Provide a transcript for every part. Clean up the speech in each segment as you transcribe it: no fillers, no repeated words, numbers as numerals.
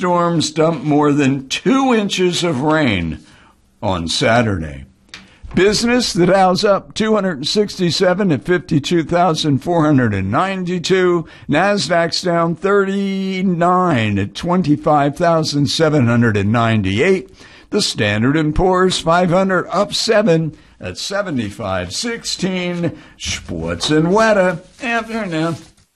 thunderstorms dumped more than 2 inches of rain on Saturday. Business, the Dow's up 267 at 52,492. NASDAQ's down 39 at 25,798. The Standard & Poor's 500 up 7 at 7516. Sports and Weather. Afternoon.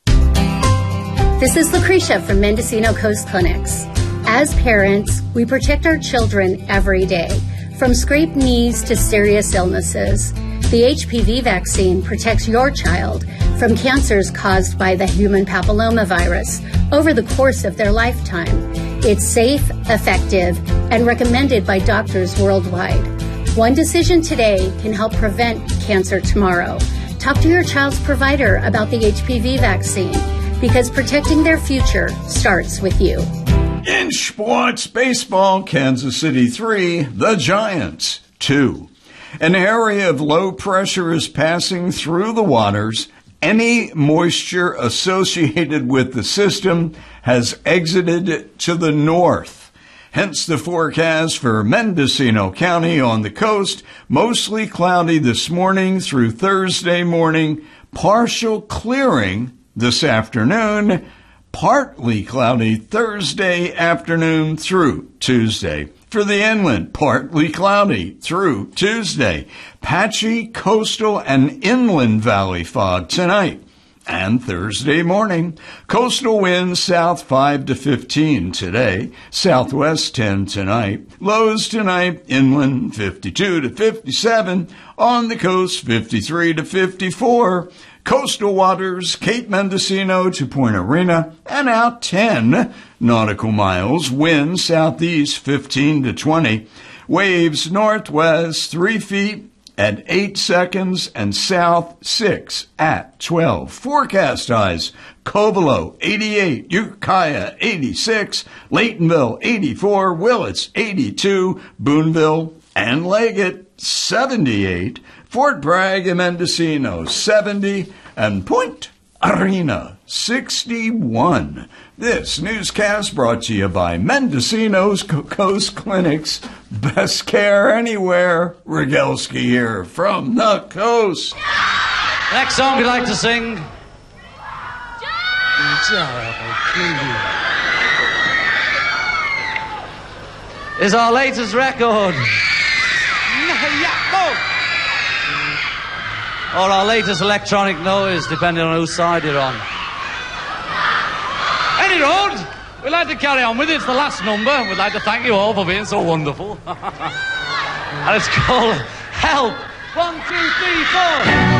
This is Lucretia from Mendocino Coast Clinics. As parents, we protect our children every day. From scraped knees to serious illnesses, the HPV vaccine protects your child from cancers caused by the human papillomavirus over the course of their lifetime. It's safe, effective, and recommended by doctors worldwide. One decision today can help prevent cancer tomorrow. Talk to your child's provider about the HPV vaccine, because protecting their future starts with you. In sports, baseball, Kansas City 3, the Giants 2. An area of low pressure is passing through the waters. Any moisture associated with the system has exited to the north. Hence the forecast for Mendocino County on the coast. Mostly cloudy this morning through Thursday morning. Partial clearing this afternoon. Partly cloudy Thursday afternoon through Tuesday. For the inland, partly cloudy through Tuesday. Patchy coastal and inland valley fog tonight and Thursday morning. Coastal winds south 5 to 15 today. Southwest 10 tonight. Lows tonight, inland 52 to 57. On the coast, 53 to 54. Coastal waters, Cape Mendocino to Point Arena, and out 10 nautical miles. Wind southeast 15 to 20. Waves northwest 3 feet at 8 seconds and south 6 at 12. Forecast highs, Covelo 88, Ukiah 86, Laytonville 84, Willits 82, Boonville and Leggett 78, Fort Bragg and Mendocino 70, and Point Arena 61. This newscast brought to you by Mendocino's Coast Clinics. Best care anywhere. Rogelski here from the coast. Next song we'd like to sing. Is our latest record. Or our latest electronic noise, depending on whose side you're on. Any road, we'd like to carry on with it. It's the last number. We'd like to thank you all for being so wonderful. And it's called Help. 1, 2, 3, 4.